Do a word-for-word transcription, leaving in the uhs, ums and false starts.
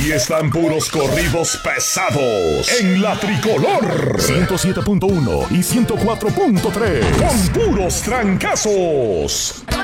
Aquí están puros corridos pesados en la Tricolor ciento siete punto uno y ciento cuatro punto tres con puros trancazos.